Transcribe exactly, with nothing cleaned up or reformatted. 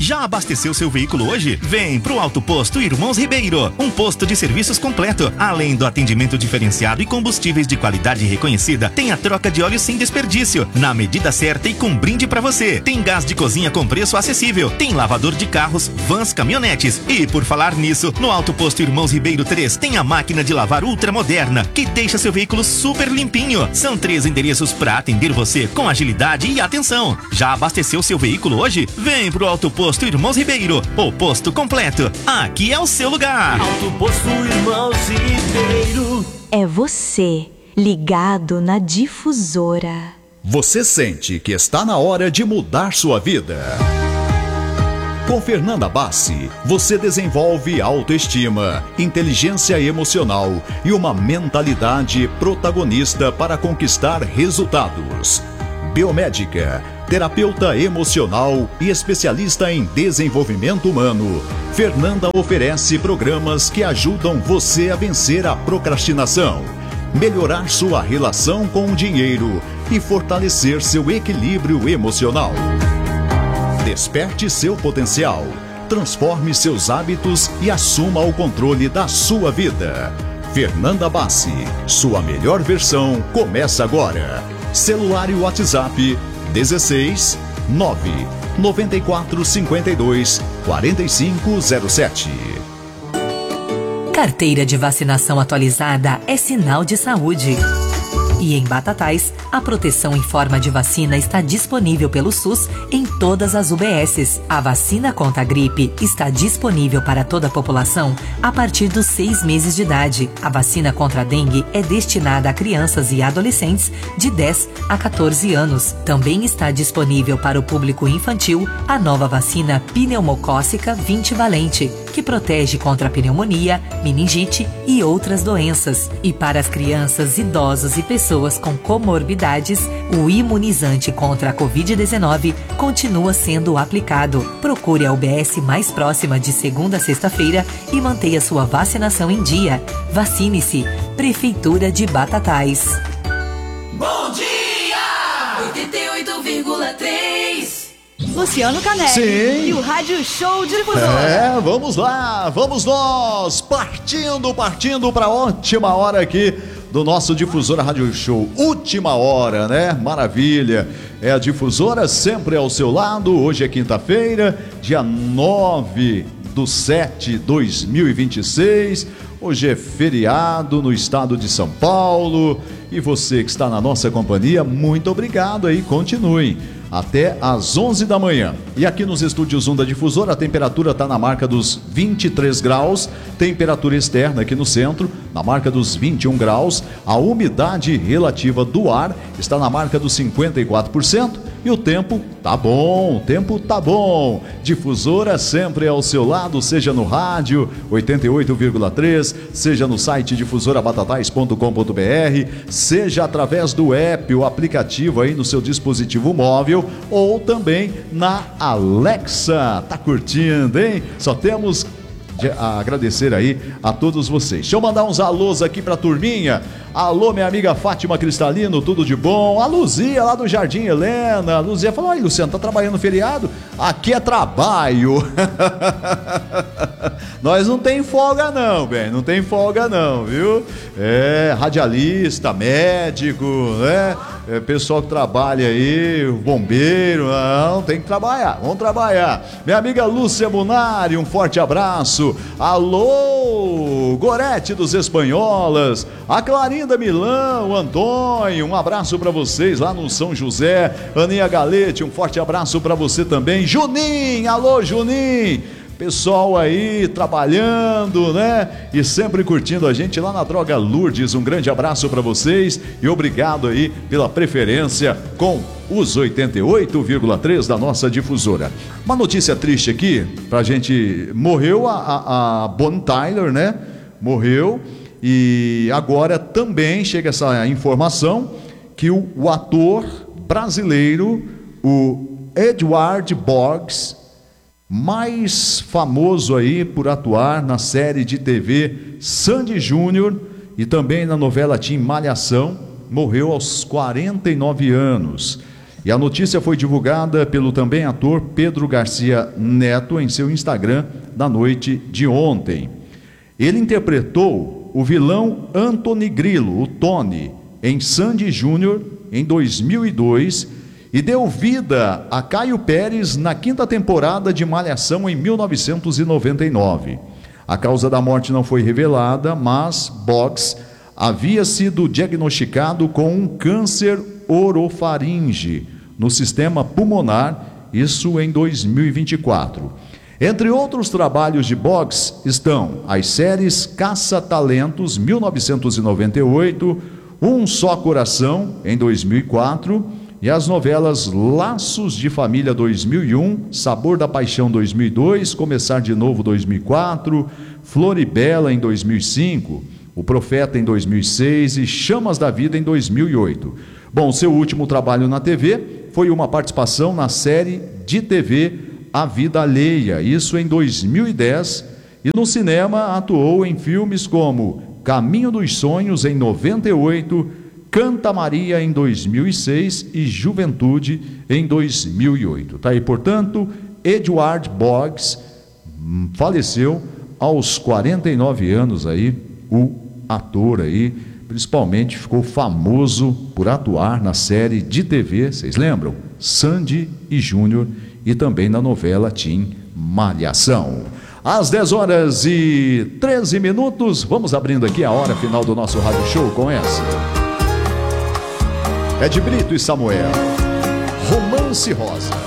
Já abasteceu seu veículo hoje? Vem pro Auto Posto Irmãos Ribeiro, um posto de serviços completo. Além do atendimento diferenciado e combustíveis de qualidade reconhecida, tem a troca de óleo sem desperdício, na medida certa e com brinde pra você. Tem gás de cozinha com preço acessível, tem lavador de carros, vans, caminhonetes. E por falar nisso, no Auto Posto Irmãos Ribeiro três tem a máquina de lavar ultramoderna, que deixa seu veículo super limpinho. São três endereços pra atender você com agilidade e atenção. Já abasteceu seu veículo hoje? Vem pro Auto Posto Irmãos Ribeiro, o posto completo. Aqui é o seu lugar. Auto Posto Irmãos Ribeiro. É você, ligado na Difusora. Você sente que está na hora de mudar sua vida? Com Fernanda Bassi, você desenvolve autoestima, inteligência emocional e uma mentalidade protagonista para conquistar resultados. Biomédica, terapeuta emocional e especialista em desenvolvimento humano, Fernanda oferece programas que ajudam você a vencer a procrastinação, melhorar sua relação com o dinheiro e fortalecer seu equilíbrio emocional. Desperte seu potencial, transforme seus hábitos e assuma o controle da sua vida. Fernanda Bassi, sua melhor versão começa agora. Celular e WhatsApp dezesseis nove noventa e quatro cinquenta e dois quarenta e cinco zero sete. Carteira de vacinação atualizada é sinal de saúde. E em Batatais, a proteção em forma de vacina está disponível pelo SUS em todas as U B Ss. A vacina contra a gripe está disponível para toda a população a partir dos seis meses de idade. A vacina contra a dengue é destinada a crianças e adolescentes de dez a quatorze anos. Também está disponível para o público infantil a nova vacina pneumocócica vinte valente, que protege contra a pneumonia, meningite e outras doenças. E para as crianças, idosos e pessoas com comorbidades, o imunizante contra a covid dezenove continua sendo aplicado. Procure a U B S mais próxima de segunda a sexta-feira e mantenha sua vacinação em dia. Vacine-se. Prefeitura de Batatais. Bom dia! oitenta e oito vírgula três. Luciano Canelli. Sim. E o Rádio Show de Difusora. É, vamos lá, vamos nós, partindo, partindo para a ótima hora aqui do nosso Difusora Rádio Show. Última hora, né? Maravilha. É a Difusora sempre ao seu lado. Hoje é quinta-feira, dia nove do sete de dois mil e vinte e seis. Hoje é feriado no estado de São Paulo. E você que está na nossa companhia, muito obrigado aí. Continuem até às onze da manhã. E aqui nos estúdios um da Difusora, a temperatura está na marca dos vinte e três graus, temperatura externa aqui no centro, na marca dos vinte e um graus, a umidade relativa do ar está na marca dos cinquenta e quatro por cento e o tempo tá bom, o tempo tá bom. Difusora sempre ao seu lado, seja no rádio oitenta e oito vírgula três, seja no site difusora batatais ponto com ponto br, seja através do app, o aplicativo aí no seu dispositivo móvel, ou também na Alexa. Tá curtindo, hein? Só temos de agradecer aí a todos vocês. Deixa eu mandar uns alôs aqui pra turminha. Alô, minha amiga Fátima Cristalino, tudo de bom? A Luzia lá do Jardim Helena. A Luzia falou: "Ai, Luciano, tá trabalhando no feriado?" Aqui é trabalho. Nós não tem folga não, bem, não tem folga não, viu? É, radialista, médico, né? É, pessoal que trabalha aí, bombeiro, não, tem que trabalhar, vamos trabalhar. Minha amiga Lúcia Munari, um forte abraço. Alô, Gorete dos Espanholas, a Clarinda Milão, o Antônio, um abraço para vocês lá no São José. Aninha Galete, um forte abraço para você também. Juninho, alô Juninho, pessoal aí trabalhando, né? E sempre curtindo a gente lá na Droga Lourdes. Um grande abraço para vocês e obrigado aí pela preferência com os oitenta e oito vírgula três da nossa Difusora. Uma notícia triste aqui pra gente: morreu a, a, a Bonnie Tyler, né? Morreu. E agora também chega essa informação que o, o ator brasileiro, o Edward Boggs, mais famoso aí por atuar na série de T V Sandy Júnior e também na novela Tim Malhação, morreu aos quarenta e nove anos. E a notícia foi divulgada pelo também ator Pedro Garcia Neto em seu Instagram na noite de ontem. Ele interpretou o vilão Anthony Grillo, o Tony, em Sandy Júnior em dois mil e dois e deu vida a Caio Pérez na quinta temporada de Malhação em mil novecentos e noventa e nove. A causa da morte não foi revelada, mas Boggs havia sido diagnosticado com um câncer orofaringe no sistema pulmonar, isso em dois mil e vinte e quatro. Entre outros trabalhos de Boggs estão as séries Caça-Talentos, mil novecentos e noventa e oito, Um Só Coração, em dois mil e quatro, e as novelas Laços de Família, dois mil e um, Sabor da Paixão, dois mil e dois, Começar de Novo, dois mil e quatro, Floribela, em dois mil e cinco, O Profeta, em dois mil e seis e Chamas da Vida, em dois mil e oito. Bom, seu último trabalho na T V foi uma participação na série de T V A Vida Alheia, isso em dois mil e dez, e no cinema atuou em filmes como Caminho dos Sonhos, em noventa e oito, Canta Maria, em dois mil e seis e Juventude, em dois mil e oito. Tá aí, portanto, Edward Boggs faleceu aos quarenta e nove anos aí, o ator aí, principalmente ficou famoso por atuar na série de T V, vocês lembram? Sandy e Júnior, e também na novela Tim Malhação. Às dez horas e treze minutos, vamos abrindo aqui a hora final do nosso Rádio Show com essa. É de Brito e Samuel, Romance Rosa.